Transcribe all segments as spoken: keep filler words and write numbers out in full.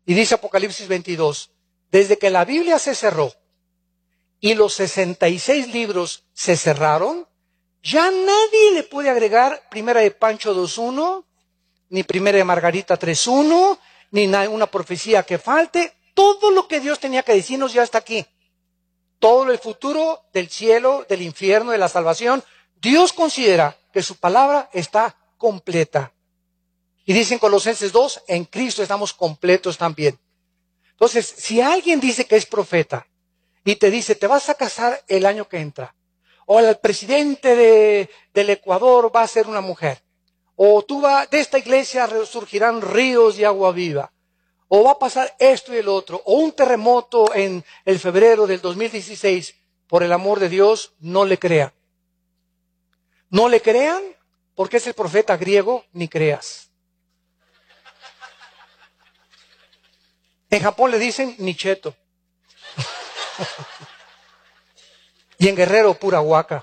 Y dice Apocalipsis veintidós, desde que la Biblia se cerró y los sesenta y seis libros se cerraron, ya nadie le puede agregar Primera de Pancho dos uno, ni Primera de Margarita tres uno, ni una profecía que falte. Todo lo que Dios tenía que decirnos ya está aquí. Todo el futuro del cielo, del infierno, de la salvación, Dios considera que su palabra está completa. Y dice en Colosenses dos, en Cristo estamos completos también. Entonces, si alguien dice que es profeta y te dice, te vas a casar el año que entra, o el presidente de, del Ecuador va a ser una mujer, o tú va, de esta iglesia resurgirán ríos de agua viva, o va a pasar esto y el otro, o un terremoto en el febrero del dos mil dieciséis, por el amor de Dios, no le crean. No le crean porque es el profeta griego, ni creas. En Japón le dicen nicheto. Y en Guerrero, pura huaca.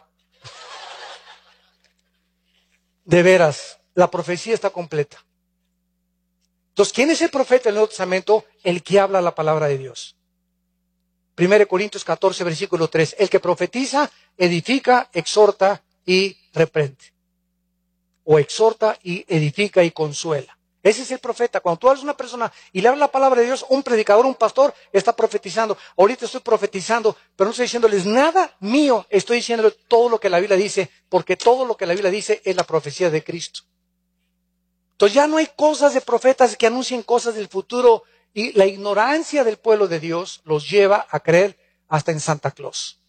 De veras, la profecía está completa. Entonces, ¿quién es el profeta del Nuevo Testamento? El que habla la palabra de Dios. Primera Corintios catorce, versículo tres. El que profetiza, edifica, exhorta y reprende. O exhorta y edifica y consuela. Ese es el profeta. Cuando tú hablas a una persona y le hablas la palabra de Dios, un predicador, un pastor, está profetizando. Ahorita estoy profetizando, pero no estoy diciéndoles nada mío. Estoy diciéndoles todo lo que la Biblia dice, porque todo lo que la Biblia dice es la profecía de Cristo. Entonces ya no hay cosas de profetas que anuncien cosas del futuro, y la ignorancia del pueblo de Dios los lleva a creer hasta en Santa Claus.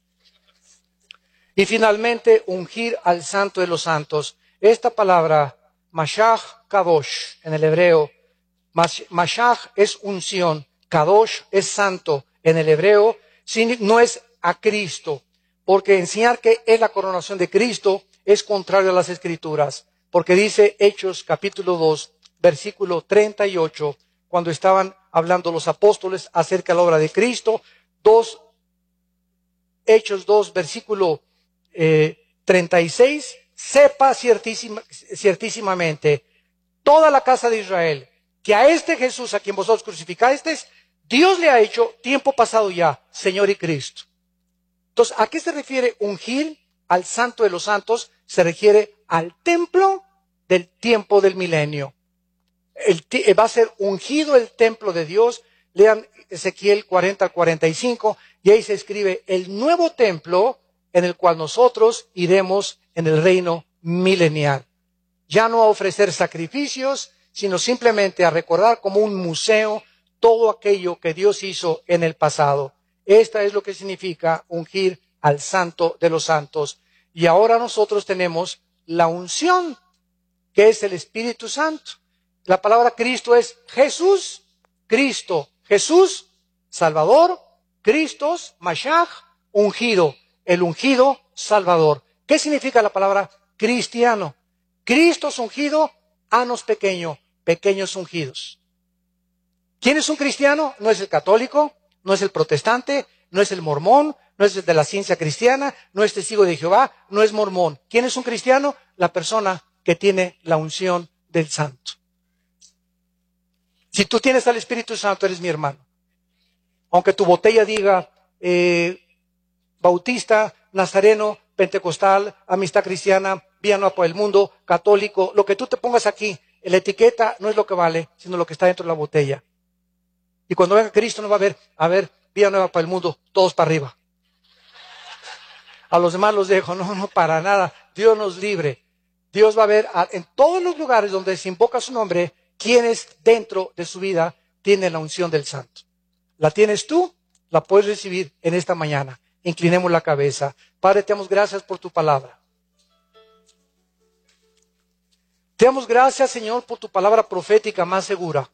Y finalmente, ungir al Santo de los Santos. Esta palabra, Mashach Kadosh, en el hebreo, Mashach es unción, Kadosh es santo, en el hebreo no es a Cristo, porque enseñar que es la coronación de Cristo es contrario a las Escrituras, porque dice Hechos capítulo dos, versículo treinta y ocho, cuando estaban hablando los apóstoles acerca de la obra de Cristo, dos, Hechos dos, versículo eh, treinta y seis, sepa ciertísima, ciertísimamente toda la casa de Israel que a este Jesús a quien vosotros crucificasteis, Dios le ha hecho tiempo pasado ya Señor y Cristo. Entonces, ¿a qué se refiere ungir al Santo de los Santos? Se refiere al templo del tiempo del milenio. El, va a ser ungido el templo de Dios. Lean Ezequiel cuarenta al cuarenta y cinco, y ahí se escribe el nuevo templo en el cual nosotros iremos en el reino milenial. Ya no a ofrecer sacrificios, sino simplemente a recordar como un museo todo aquello que Dios hizo en el pasado. Esta es lo que significa ungir al Santo de los Santos. Y ahora nosotros tenemos la unción, que es el Espíritu Santo. La palabra Cristo es Jesús, Cristo, Jesús, Salvador, Cristos, Mashach, ungido, el ungido Salvador. ¿Qué significa la palabra cristiano? Cristo es ungido, anos pequeño, pequeños ungidos. ¿Quién es un cristiano? No es el católico, no es el protestante, no es el mormón, no es el de la ciencia cristiana, no es testigo de Jehová, no es mormón. ¿Quién es un cristiano? La persona que tiene la unción del Santo. Si tú tienes al Espíritu Santo, eres mi hermano. Aunque tu botella diga eh, bautista, nazareno, pentecostal, amistad cristiana, Vía Nueva por el Mundo, católico, lo que tú te pongas aquí, la etiqueta no es lo que vale, sino lo que está dentro de la botella. Y cuando venga Cristo no va a ver, a ver, Vía Nueva para el Mundo, todos para arriba. A los demás los dejo, no, no, para nada. Dios nos libre. Dios va a ver a, en todos los lugares donde se invoca su nombre, quienes dentro de su vida tienen la unción del Santo. ¿La tienes tú? La puedes recibir en esta mañana. Inclinemos la cabeza. Padre, te damos gracias por tu palabra. Te damos gracias, Señor, por tu palabra profética más segura,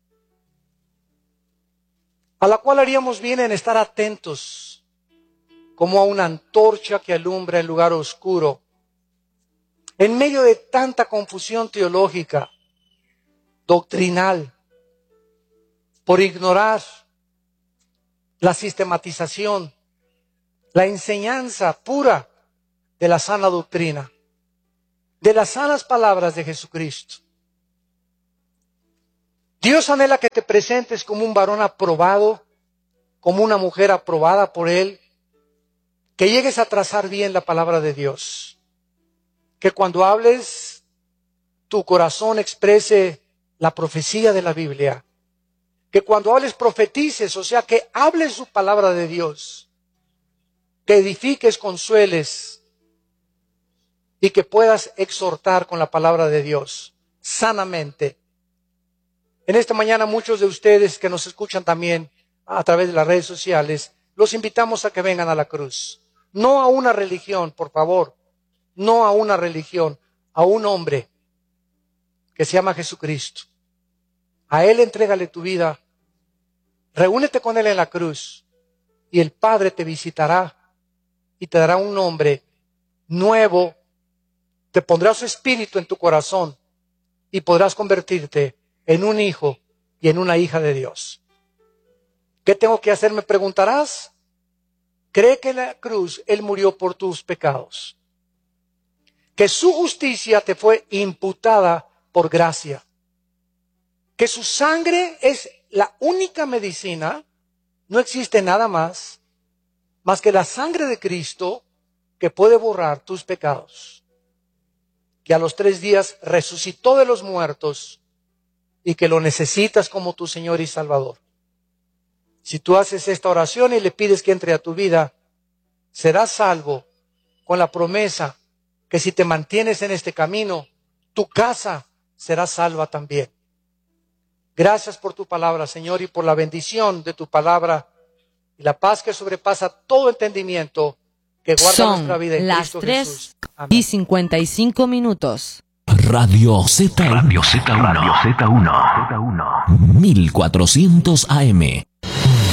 a la cual haríamos bien en estar atentos, como a una antorcha que alumbra en lugar oscuro, en medio de tanta confusión teológica, doctrinal, por ignorar la sistematización, la enseñanza pura de la sana doctrina, de las sanas palabras de Jesucristo. Dios anhela que te presentes como un varón aprobado, como una mujer aprobada por Él, que llegues a trazar bien la palabra de Dios, que cuando hables tu corazón exprese la profecía de la Biblia, que cuando hables profetices, o sea, que hables su palabra de Dios, que edifiques, consueles y que puedas exhortar con la palabra de Dios sanamente. En esta mañana muchos de ustedes que nos escuchan también a través de las redes sociales, los invitamos a que vengan a la cruz. No a una religión, por favor, no a una religión, a un hombre que se llama Jesucristo. A Él entrégale tu vida, reúnete con Él en la cruz y el Padre te visitará y te dará un nombre nuevo, te pondrá su espíritu en tu corazón y podrás convertirte en un hijo y en una hija de Dios. ¿Qué tengo que hacer? Me preguntarás. Cree que en la cruz Él murió por tus pecados, que su justicia te fue imputada por gracia, que su sangre es la única medicina, no existe nada más, más que la sangre de Cristo que puede borrar tus pecados, que a los tres días resucitó de los muertos y que lo necesitas como tu Señor y Salvador. Si tú haces esta oración y le pides que entre a tu vida, serás salvo con la promesa que si te mantienes en este camino, tu casa será salva también. Gracias por tu palabra, Señor, y por la bendición de tu palabra y la paz que sobrepasa todo entendimiento que guarda Son nuestra vida en las Cristo tres Jesús. Amén. y cincuenta y cinco minutos. Radio Z, Radio Z uno, Radio Z uno, mil cuatrocientos A M.